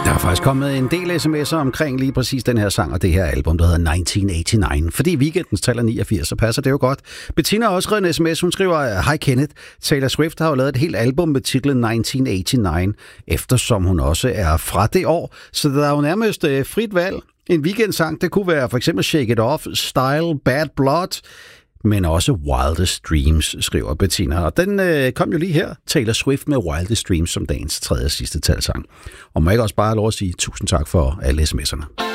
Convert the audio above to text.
Der er faktisk kommet en del sms'er omkring lige præcis den her sang og det her album, der hedder 1989. Fordi weekendens taler 89, så passer det jo godt. Bettina har også skrevet en sms, hun skriver: Hej Kenneth, Taylor Swift har jo lavet et helt album med titlen 1989, eftersom hun også er fra det år. Så der er jo nærmest frit valg. En weekendsang, det kunne være for eksempel Shake It Off, Style, Bad Blood, men også Wildest Dreams, skriver Bettina. Og den kom jo lige her, Taylor Swift med Wildest Dreams som dagens tredje og sidste talsang. Og må jeg ikke også bare have lov at sige tusind tak for alle sms'erne.